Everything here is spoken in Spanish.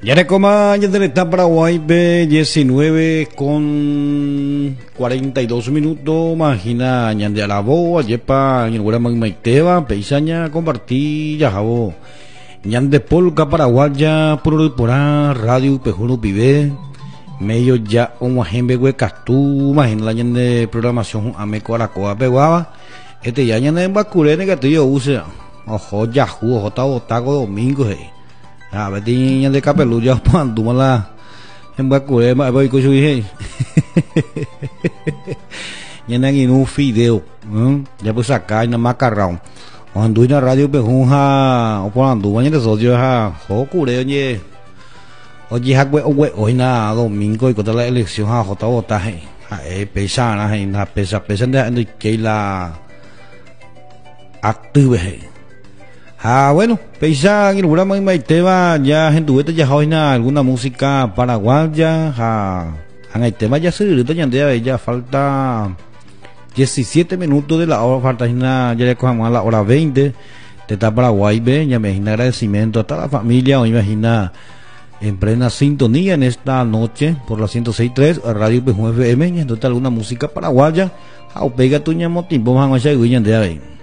Ya le coma, ya está Paraguay, 19 con 42 minutos. Imagina, ñande a la voz, yepa, ñangura magmaiteba, peisaña, compartí, ya jabo. Ñande polka paraguaya, puro porá, radio, pejuno, pibe. Medio ya, un ajembe, huecastú, imagina la ñande programación, ameco a la coa, peguaba. Ya ñande en bacurene que te yo use. Ojo, yahoo, ojo, tago, domingo, a ver, tiene de capelu ya cuando mala en Bacure, voy con su hija. Ya no hay un video, ya pues acá en la macarrón. Cuando en la radio pejunja o cuando van a socio a Jocure, oye, hoy nada domingo y contra la elección a J votaje, pesana, en la pesa de que la active. Bueno, Peisa, en el programa de Maiteba, ya en tu ya joina alguna música paraguaya, en el tema ya se ya falta 17 minutos de la hora, falta ya le cogemos a la hora 20, de esta Paraguay, ya me imagina agradecimiento a toda la familia, o imagina en plena sintonía en esta noche por la 106.3 Radio Pejún FM, y entonces alguna música paraguaya, o pega tu ñamo timbo, vamos a echar de ahí.